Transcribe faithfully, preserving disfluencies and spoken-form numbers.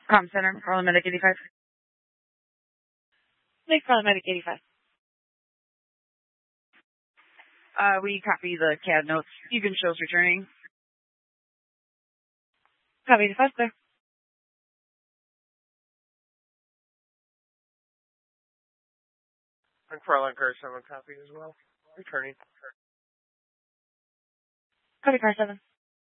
Com Center, Carla Medic eighty-five. Make Carla Medic eighty-five. Uh, we copy the C A D notes. You can show us returning. Copy eighty-five, clear. I'm Carla Car seven copy as well. Returning. Copy car seven.